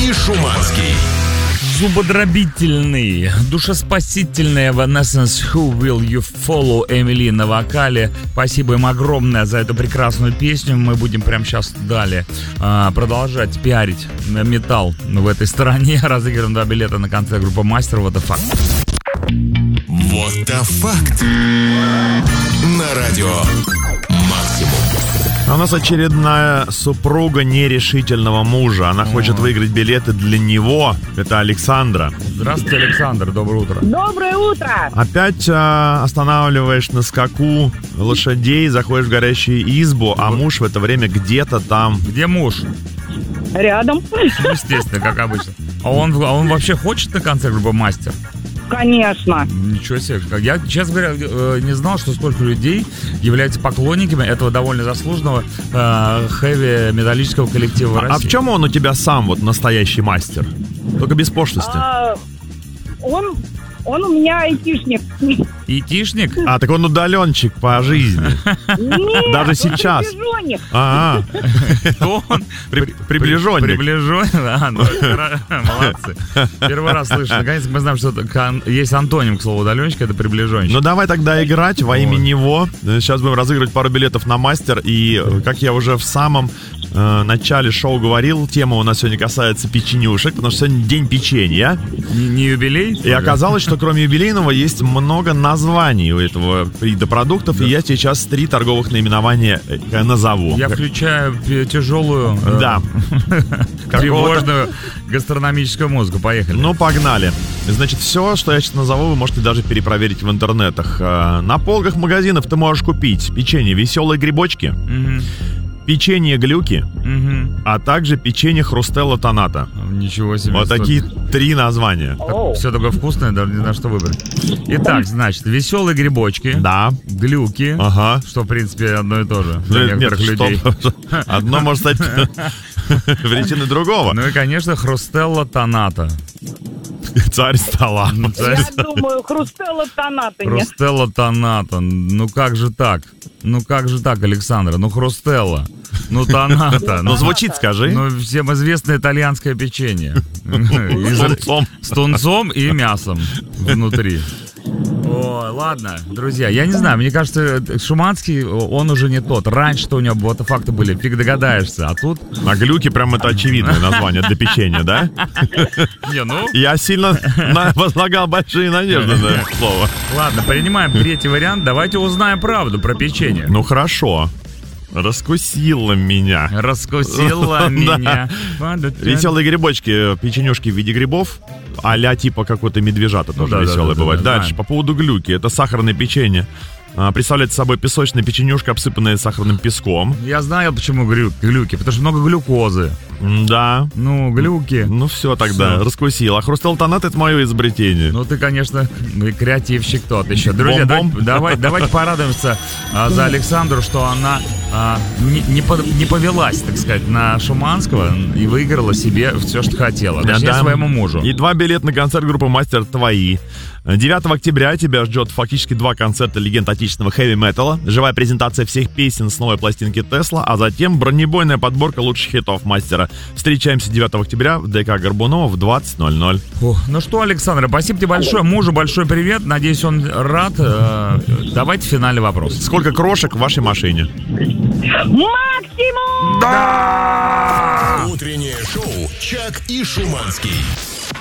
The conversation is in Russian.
и Шуманский. Зубодробительный, душеспасительный Evanescence Who Will You Follow, Эмили на вокале. Спасибо им огромное за эту прекрасную песню. Мы будем прямо сейчас далее продолжать пиарить металл в этой стране. Разыграем 2 билета на концерт группы Мастер. Вот это факт. Вот это факт. На радио Максимум. У нас очередная супруга нерешительного мужа. Она хочет выиграть билеты для него. Это Александра. Здравствуйте, Александр, доброе утро. Доброе утро! Опять останавливаешь на скаку лошадей, заходишь в горящую избу, а муж в это время где-то там. Где муж? Рядом. Естественно, как обычно. А он вообще хочет на концерт группы Мастер? Конечно. Ничего себе. Я, честно говоря, не знал, что столько людей являются поклонниками этого довольно заслуженного хэви-металлического коллектива России. А в чем он у тебя сам, вот настоящий мастер? Только без пошлости. Он у меня айтишник. Айтишник? А, так он удаленщик по жизни. Нет, даже он сейчас. приближенник. Кто он? Приближенник. Приближенник, молодцы. Первый раз слышу. Наконец мы знаем, что есть антоним, к слову, удаленщик, это приближенщик. Ну давай тогда играть во имя него. Сейчас будем разыгрывать пару билетов на Мастер. И, как я уже в самом начале шоу говорил, тема у нас сегодня касается печенюшек, потому что сегодня день печенья. Не юбилей? И оказалось, что кроме юбилейного есть много названий у этого вида продуктов, и я сейчас 3 торговых наименования назову. Я включаю тяжелую, тревожную гастрономическую музыку. Поехали. Ну, погнали. Значит, все, что я сейчас назову, вы можете даже перепроверить в интернетах. На полках магазинов ты можешь купить печенье «Веселые грибочки», печенье «Глюки», а также печенье «Хрустелло Тоната». Ничего себе. Вот такие 3 названия. Все такое вкусное, даже не знаю, что выбрать. Итак, значит, «Веселые грибочки». Да. «Глюки». Ага. Что, в принципе, одно и то же для некоторых людей. Одно может стать причиной другого. Ну и, конечно, «Хрустелло Тоната». Царь стола. Я думаю, Хрустелло Тоната. Хрустелло Тоната. Ну как же так? Ну как же так, Александра? Ну Хрустелло. Ну Тоната. Ну звучит, скажи. Ну всем известное итальянское печенье. С тунцом и мясом внутри. Ой, ладно, друзья, я не знаю, мне кажется, Шуманский, он уже не тот. Раньше-то у него вот факты были, фиг догадаешься, а тут... А «Глюки» прям это очевидное название для печенья, да? Не, ну... Я сильно возлагал большие надежды на это слово. Ладно, принимаем 3-й вариант, давайте узнаем правду про печенье. Ну хорошо. Раскусила меня. Раскусила меня. Веселые грибочки, печенюшки в виде грибов, а-ля типа какой-то медвежата тоже веселые бывают. Дальше, по поводу «Глюки», это сахарное печенье. Представляет собой песочная печенюшка, обсыпанная сахарным песком. Я знаю, почему глюки, потому что много глюкозы. Да. Ну, глюки. Ну все тогда, раскусил. А «Хрустелло Тонат» — это мое изобретение. Ну ты, конечно, креативщик тот еще. Друзья, давайте порадуемся за Александру, что она не повелась, так сказать, на Шуманского и выиграла себе все, что хотела. Точнее, своему мужу. И 2 билета на концерт группы «Мастер» твои. 9 октября тебя ждет фактически 2 концерта легенд отечественного хэви-металла, живая презентация всех песен с новой пластинки «Тесла», а затем бронебойная подборка лучших хитов «Мастера». Встречаемся 9 октября в ДК Горбунова в 20:00. Ну что, Александр, спасибо тебе большое. Мужу большой привет. Надеюсь, он рад. Давайте финальный вопрос. Сколько крошек в вашей машине? Максимум! Да! Утреннее шоу «Чак и Шуманский».